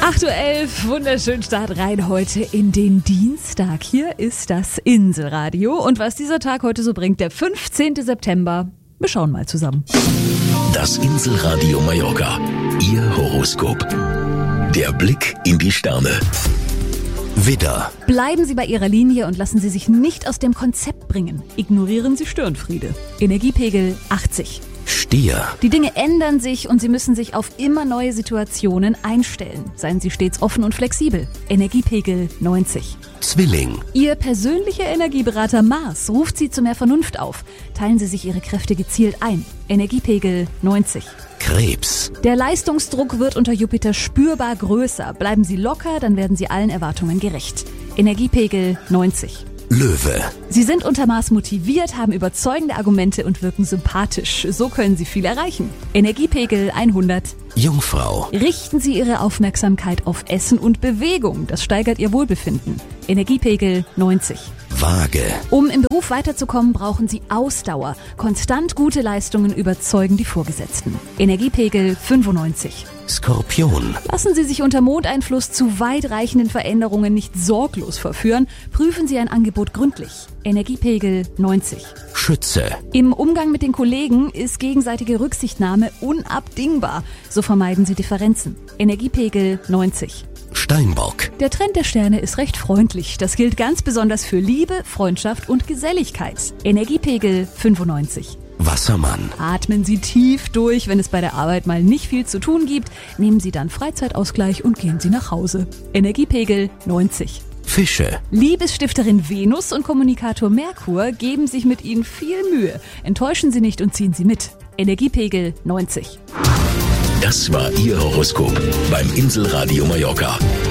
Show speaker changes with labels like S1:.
S1: 8:11 Uhr, wunderschönen Start rein heute in den Dienstag. Hier ist das Inselradio. Und was dieser Tag heute so bringt, der 15. September, wir schauen mal zusammen.
S2: Das Inselradio Mallorca, Ihr Horoskop. Der Blick in die Sterne. Widder.
S1: Bleiben Sie bei Ihrer Linie und lassen Sie sich nicht aus dem Konzept bringen. Ignorieren Sie Störenfriede. Energiepegel 80.
S2: Stier.
S1: Die Dinge ändern sich und Sie müssen sich auf immer neue Situationen einstellen. Seien Sie stets offen und flexibel. Energiepegel 90.
S2: Zwilling.
S1: Ihr persönlicher Energieberater Mars ruft Sie zu mehr Vernunft auf. Teilen Sie sich Ihre Kräfte gezielt ein. Energiepegel 90.
S2: Krebs.
S1: Der Leistungsdruck wird unter Jupiter spürbar größer. Bleiben Sie locker, dann werden Sie allen Erwartungen gerecht. Energiepegel 90.
S2: Löwe.
S1: Sie sind unter Maß motiviert, haben überzeugende Argumente und wirken sympathisch. So können Sie viel erreichen. Energiepegel 100.
S2: Jungfrau.
S1: Richten Sie Ihre Aufmerksamkeit auf Essen und Bewegung. Das steigert Ihr Wohlbefinden. Energiepegel 90.
S2: Waage.
S1: Um im Beruf weiterzukommen, brauchen Sie Ausdauer. Konstant gute Leistungen überzeugen die Vorgesetzten. Energiepegel 95.
S2: Skorpion.
S1: Lassen Sie sich unter Mondeinfluss zu weitreichenden Veränderungen nicht sorglos verführen. Prüfen Sie ein Angebot gründlich. Energiepegel 90.
S2: Schütze.
S1: Im Umgang mit den Kollegen ist gegenseitige Rücksichtnahme unabdingbar. So vermeiden Sie Differenzen. Energiepegel 90.
S2: Steinbock.
S1: Der Trend der Sterne ist recht freundlich. Das gilt ganz besonders für Liebe, Freundschaft und Geselligkeit. Energiepegel 95.
S2: Wassermann.
S1: Atmen Sie tief durch, wenn es bei der Arbeit mal nicht viel zu tun gibt. Nehmen Sie dann Freizeitausgleich und gehen Sie nach Hause. Energiepegel 90.
S2: Fische.
S1: Liebesstifterin Venus und Kommunikator Merkur geben sich mit Ihnen viel Mühe. Enttäuschen Sie nicht und ziehen Sie mit. Energiepegel 90.
S2: Das war Ihr Horoskop beim Inselradio Mallorca.